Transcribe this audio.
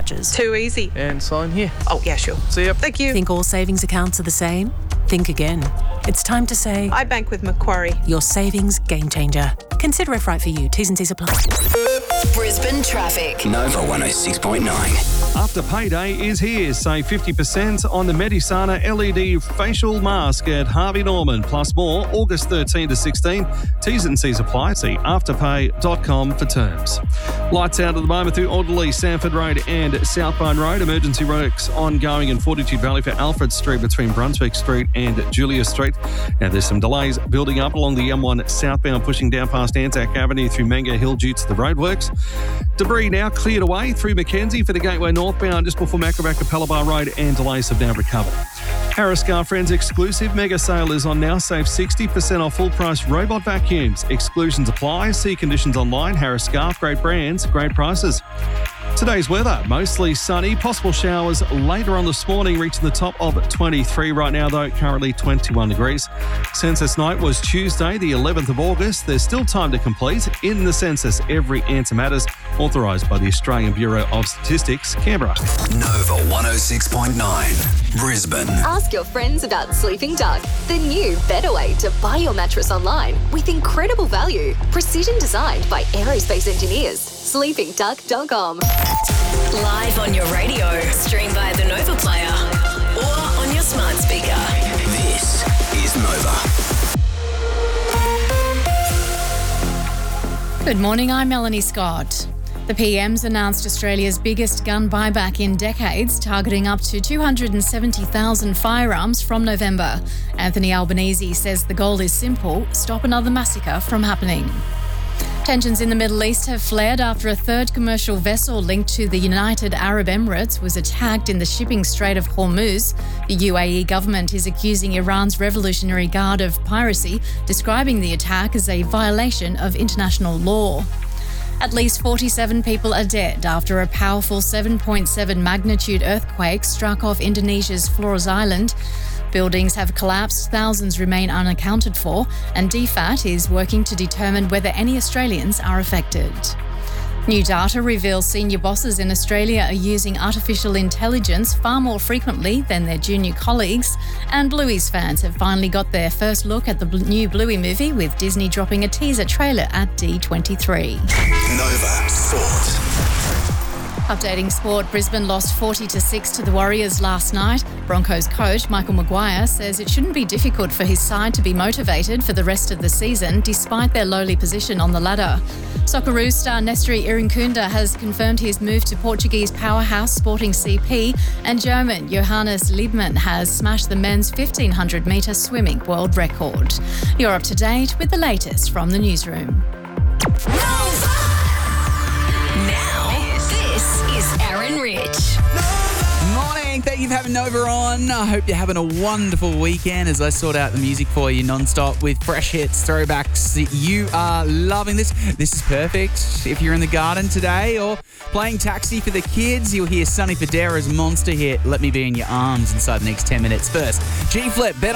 charges. Too easy. And sign here. Oh, yeah, sure. See ya. Thank you. Think all savings accounts are the same? Think again. It's time to say... I bank with Macquarie. Your savings game changer. Consider if right for you. T's and C's apply. Brisbane traffic. Nova 106.9. After payday is here. Save 50% on the Medisana LED facial mask at Harvey Norman. Plus more, August 13 to 16. T's and C's apply. See afterpay.com for terms. Lights out at the moment through Alderley, Sanford Road and Southbound Road. Emergency works ongoing in Fortitude Valley for Alfred Street between Brunswick Street and Julia Street. Now there's some delays building up along the M1 southbound, pushing down past Anzac Avenue through Mango Hill due to the roadworks. Debris now cleared away through Mackenzie for the Gateway northbound just before Macrobacca Palabar Road, and delays have now recovered. Harris Car Friends exclusive mega sale is on now. Save 60% off full price robot vacuums. Exclusions apply. See conditions online. Harris Scarf, great brands, great prices. Today's weather, mostly sunny, possible showers later on this morning, reaching the top of 23 right now, though currently 21 degrees. Census night was Tuesday, the 11th of August. There's still time to complete. In the census, every answer matters. Authorised by the Australian Bureau of Statistics, Canberra. Nova 106.9. Brisbane. Ask your friends about Sleeping Duck, the new, better way to buy your mattress online with incredible value. Precision designed by aerospace engineers. SleepingDuck.com. Live on your radio. Stream via the Nova Player or on your smart speaker. This is Nova. Good morning, I'm Melanie Scott. The PM's announced Australia's biggest gun buyback in decades, targeting up to 270,000 firearms from November. Anthony Albanese says the goal is simple: stop another massacre from happening. Tensions in the Middle East have flared after a third commercial vessel linked to the United Arab Emirates was attacked in the shipping Strait of Hormuz. The UAE government is accusing Iran's Revolutionary Guard of piracy, describing the attack as a violation of international law. At least 47 people are dead after a powerful 7.7 magnitude earthquake struck off Indonesia's Flores Island. Buildings have collapsed, thousands remain unaccounted for, and DFAT is working to determine whether any Australians are affected. New data reveals senior bosses in Australia are using artificial intelligence far more frequently than their junior colleagues, and Bluey's fans have finally got their first look at the new Bluey movie, with Disney dropping a teaser trailer at D23. Nova Sport. Updating sport, Brisbane lost 40-6 to the Warriors last night. Broncos coach Michael Maguire says it shouldn't be difficult for his side to be motivated for the rest of the season, despite their lowly position on the ladder. Socceroos star Nestori Irinkunda has confirmed his move to Portuguese powerhouse Sporting CP, and German Johannes Liebmann has smashed the men's 1500-metre swimming world record. You're up to date with the latest from the newsroom. Aaron Rich. Morning. Thank you for having Nova on. I hope you're having a wonderful weekend as I sort out the music for you non-stop with fresh hits, throwbacks. You are loving this. This is perfect. If you're in the garden today or playing taxi for the kids, you'll hear Sonny Fodera's monster hit, Let Me Be In Your Arms, inside the next 10 minutes. First, G-Flip, Bet